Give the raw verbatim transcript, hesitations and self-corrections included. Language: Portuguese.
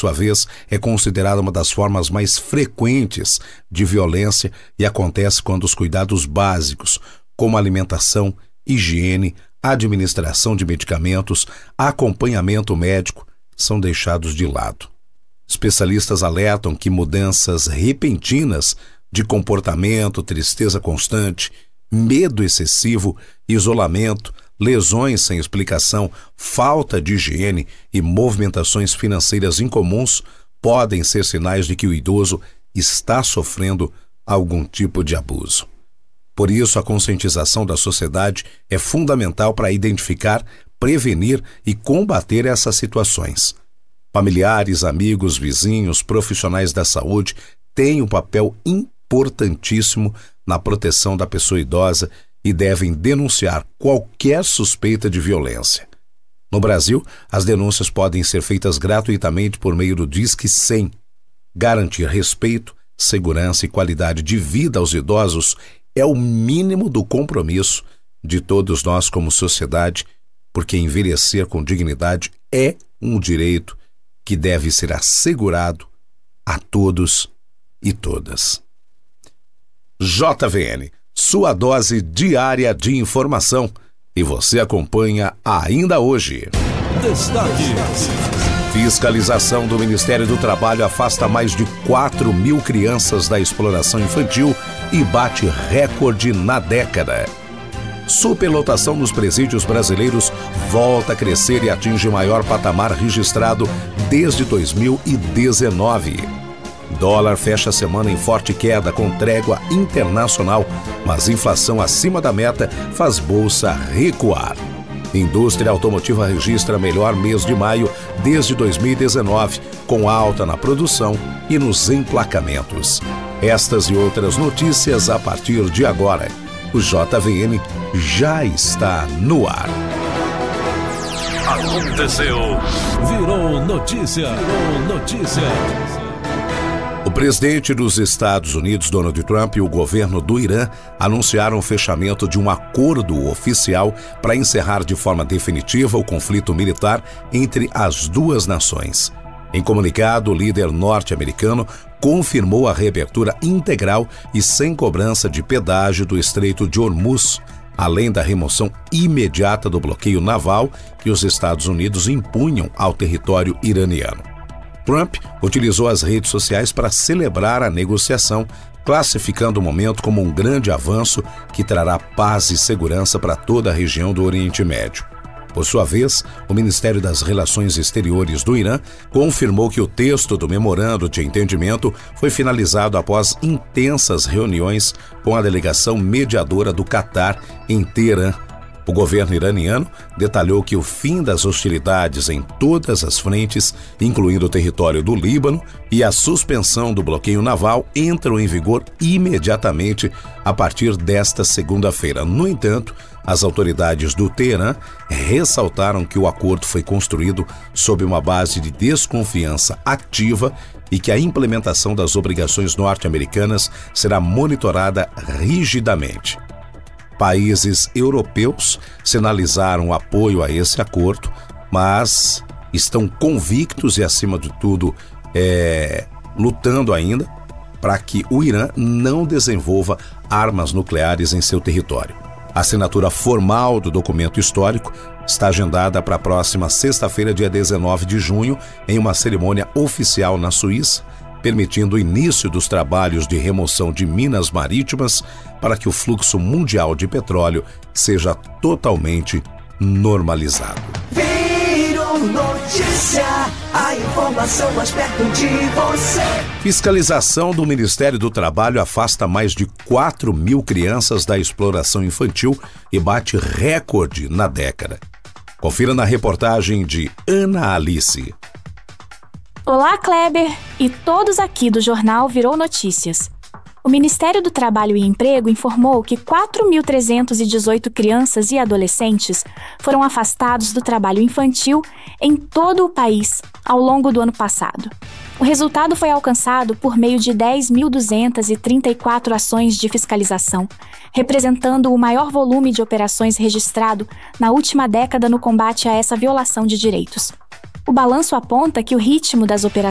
sua vez, é considerada uma das formas mais frequentes de violência e acontece quando os cuidados básicos, como alimentação, higiene, administração de medicamentos, acompanhamento médico, são deixados de lado. Especialistas alertam que mudanças repentinas de comportamento, tristeza constante, medo excessivo, isolamento, lesões sem explicação, falta de higiene e movimentações financeiras incomuns podem ser sinais de que o idoso está sofrendo algum tipo de abuso. Por isso, a conscientização da sociedade é fundamental para identificar, prevenir e combater essas situações. Familiares, amigos, vizinhos, profissionais da saúde têm um papel importantíssimo na proteção da pessoa idosa e devem denunciar qualquer suspeita de violência. No Brasil, as denúncias podem ser feitas gratuitamente por meio do Disque cem. Garantir respeito, segurança e qualidade de vida aos idosos é o mínimo do compromisso de todos nós como sociedade, porque envelhecer com dignidade é um direito que deve ser assegurado a todos e todas. J V N, sua dose diária de informação. E você acompanha ainda hoje. Destaques. Fiscalização do Ministério do Trabalho afasta mais de quatro mil crianças da exploração infantil e bate recorde na década. Superlotação nos presídios brasileiros volta a crescer e atinge maior patamar registrado desde dois mil e dezenove. Dólar fecha a semana em forte queda com trégua internacional, mas inflação acima da meta faz bolsa recuar. Indústria automotiva registra melhor mês de maio desde dois mil e dezenove, com alta na produção e nos emplacamentos. Estas e outras notícias a partir de agora. O J V N já está no ar. Aconteceu. Virou notícia. Virou notícia. O presidente dos Estados Unidos, Donald Trump, e o governo do Irã anunciaram o fechamento de um acordo oficial para encerrar de forma definitiva o conflito militar entre as duas nações. Em comunicado, o líder norte-americano confirmou a reabertura integral e sem cobrança de pedágio do Estreito de Hormuz, além da remoção imediata do bloqueio naval que os Estados Unidos impunham ao território iraniano. Trump utilizou as redes sociais para celebrar a negociação, classificando o momento como um grande avanço que trará paz e segurança para toda a região do Oriente Médio. Por sua vez, o Ministério das Relações Exteriores do Irã confirmou que o texto do memorando de entendimento foi finalizado após intensas reuniões com a delegação mediadora do Catar em Teherã. O governo iraniano detalhou que o fim das hostilidades em todas as frentes, incluindo o território do Líbano, e a suspensão do bloqueio naval entram em vigor imediatamente a partir desta segunda-feira. No entanto, as autoridades do Teherã ressaltaram que o acordo foi construído sob uma base de desconfiança ativa e que a implementação das obrigações norte-americanas será monitorada rigidamente. Países europeus sinalizaram apoio a esse acordo, mas estão convictos e, acima de tudo, é, lutando ainda para que o Irã não desenvolva armas nucleares em seu território. A assinatura formal do documento histórico está agendada para a próxima sexta-feira, dia dezenove de junho, em uma cerimônia oficial na Suíça, permitindo o início dos trabalhos de remoção de minas marítimas para que o fluxo mundial de petróleo seja totalmente normalizado. Virou notícia, a informação mais perto de você. Fiscalização do Ministério do Trabalho afasta mais de quatro mil crianças da exploração infantil e bate recorde na década. Confira na reportagem de Ana Alice. Olá, Kleber e todos aqui do jornal Virou Notícias. O Ministério do Trabalho e Emprego informou que quatro mil trezentas e dezoito crianças e adolescentes foram afastados do trabalho infantil em todo o país ao longo do ano passado. O resultado foi alcançado por meio de dez mil duzentas e trinta e quatro ações de fiscalização, representando o maior volume de operações registrado na última década no combate a essa violação de direitos. O balanço aponta que o ritmo das operações